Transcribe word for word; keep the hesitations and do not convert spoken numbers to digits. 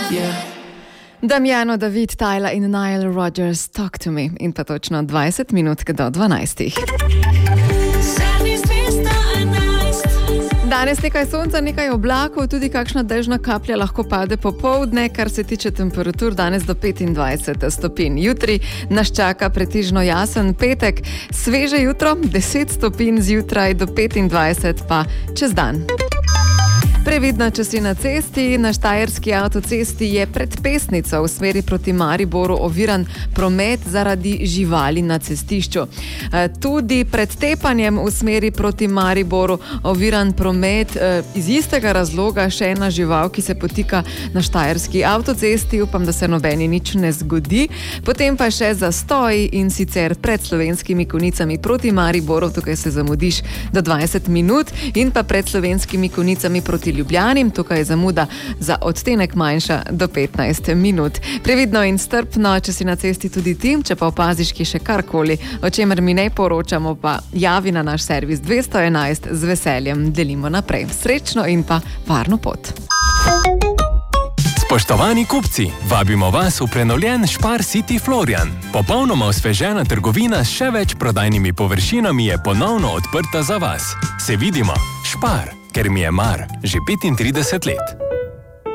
Damjano, David, Tyler in Nile Rodgers, Talk to me. In pa točno dvajset minut do dvanajstih. Danes nekaj sonca, nekaj oblakov, tudi kakšna dežna kaplja lahko pade popoldne, kar se tiče temperatur danes do petindvajset stopinj. Jutri nas čaka pretežno jasen petek, sveže jutro, deset stopinj zjutraj do petindvajset pa čez dan. Previdno, če si na cesti, na štajerski avtocesti je pred Pesnico v smeri proti Mariboru oviran promet zaradi živali na cestišču. Tudi pred Tepanjem v smeri proti Mariboru oviran promet iz istega razloga, še ena žival, ki se potika na štajerski avtocesti, upam, da se nobeni nič ne zgodi. Potem pa še zastoj in sicer pred Slovenskimi Konjicami proti Mariboru, tukaj se zamudiš do dvajset minut, in pa pred Slovenskimi Konjicami proti Ljubljani, tukaj je zamuda za odtenek manjša do petnajst minut. Previdno in strpno, če si na cesti tudi ti, če pa opaziš ki še karkoli, o čemer mi ne poročamo, pa javi na naš servis dvesto enajst, z veseljem delimo naprej. Srečno in pa varno pot. Spoštovani kupci, vabimo vas v prenovljen Spar City Florian. Popolnoma osvežena trgovina s še več prodajnimi površinami je ponovno odprta za vas. Se vidimo, Spar, ker mi je mar že petintrideset let.